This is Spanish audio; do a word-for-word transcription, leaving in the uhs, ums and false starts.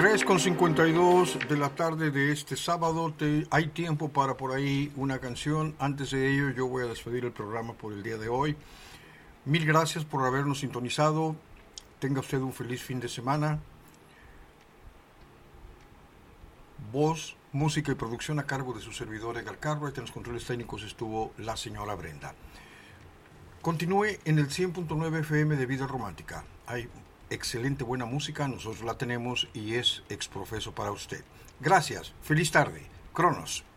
tres con cincuenta y dos de la tarde de este sábado. Te, hay tiempo para por ahí una canción. Antes de ello, yo voy a despedir el programa por el día de hoy. Mil gracias por habernos sintonizado. Tenga usted un feliz fin de semana. Voz, música y producción a cargo de su servidor Edgar Cartwright. En los controles técnicos estuvo la señora Brenda. Continúe en el cien punto nueve F M de Vida Romántica. Hay excelente buena música, nosotros la tenemos y es exprofeso para usted. Gracias, feliz tarde. Cronos.